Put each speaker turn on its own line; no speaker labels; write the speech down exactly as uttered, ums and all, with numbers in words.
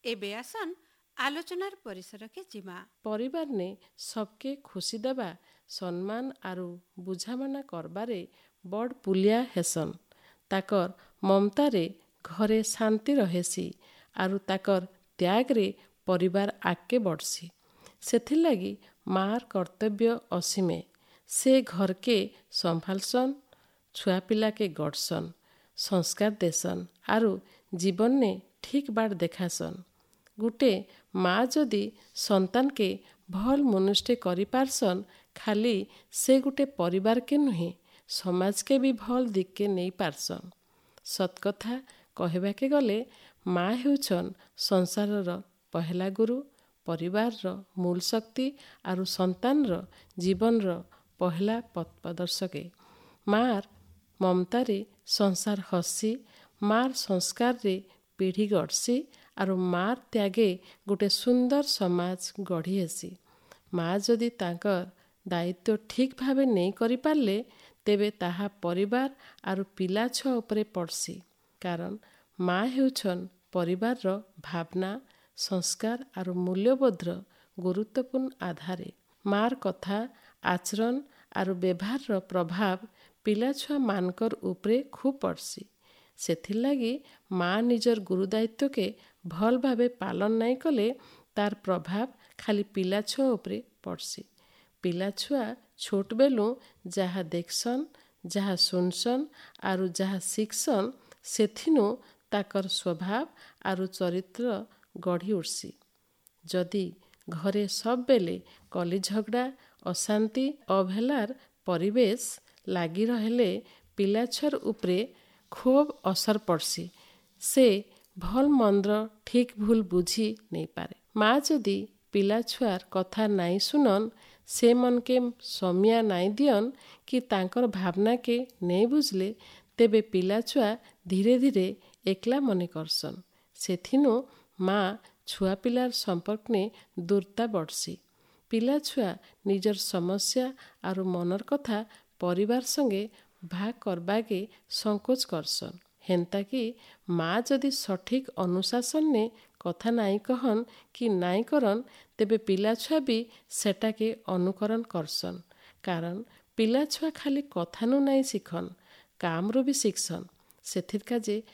एबे आसन आलोचनार परिसर के जिमा।
परिवार ने सबके खुशी देवा सम्मान आरु बुझामणा करबारे बड़ पुलिया हेसन। ताकर ममतारे घरे शांति रहेसी आरु ताकर त्यागरे परिवार आगे बढ़सी। सेथिलागी मार कर्तव्य असीमे। से घर के संभालसन, छुआ पिला के गढ़सन, संस्कार देसन आरु जीवन ने ठीक बाट देखासन। गुटे माँ जदि संतान के भल मनुष्य करि पारसन, खाली से गुटे परिवार के नुहे समाज के भी भल दिख के नहीं पारसन। सतकथा कहबा के गले माँ हेउछन संसारर पहला गुरु, परिवार रो मूल शक्ति आरु संतान रो जीवन रो पहला पथ प्रदर्शके। मार ममतारे संसार हसी, मार संस्कार रे पीढ़ी गढ़सी आरु मार त्यागे गोटे सुंदर समाज गढ़ी हेसी। माँ जदि तांकर दायित्व ठीक भावे नहीं करि पारले तेबे ताहा परिवार आरु पिला छुआ उपरे पड़सी। कारण माँ हेउछन परिवार रो भावना, संस्कार आरु मूल्यबोधर गुरुत्वपूर्ण आधारे। मार कथा, आचरण आरु व्यवहार रो प्रभाव पिला छुआ मानकर उपरे खूब पड़सी। सेथिलागी माँ निजर गुरु दायित्व के भल भावे पालन नहीं कले तार प्रभाव खाली पिला छुआ उपरे पड़सी। पिला छुआ छोट बेलू जहा देखसन, जहा सुनसन आरु जहा शिखसन सेथिनु ताकर स्वभाव आरु चरित्र गढ़ी उठसी। जदि घरे सब बेले कली झगड़ा, अशांति, अवहेलार परिवेश लागी रहले पिला छुआर उपरे खूब असर पड़सी। से भल मंद्र ठीक भूल बुझी नहीं पारे। माँ जदि पिला छुआर कथा नाई सुनन, से मन के समिया नाई दियन कि तांकर भावना के नहीं बुझले तेबे पिला छुआ धीरे धीरे एकला मने करसन। सेथिनु माँ छुआ पिलार संपर्क ने दूरता बढ़सी। पिला छुआ निजर समस्या आरु मनर कथा परिवार संगे भाग करबागे संकोच करसन। हेन्ता कि माँ जदि सठिक अनुशासन ने कथा नाई कहन कि नाई करन तेबे पिला छुआ भी सेटा के अनुकरण करसन। कारण पिला छुआ खाली कथानु नाई शिखन, कामरू भी शिखसन। सेथिर काजे